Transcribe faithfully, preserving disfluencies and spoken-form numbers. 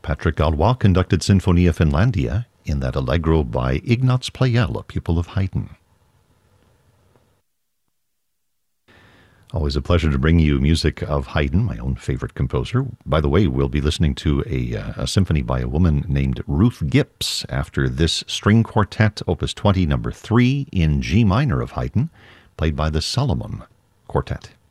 Patrick Galois conducted Sinfonia Finlandia in that Allegro by Ignaz Pleyel, a pupil of Haydn. Always a pleasure to bring you music of Haydn, my own favorite composer. By the way, we'll be listening to a, uh, a symphony by a woman named Ruth Gips after this string quartet, Opus twenty, number three, in G minor of Haydn, played by the Solomon Quartet.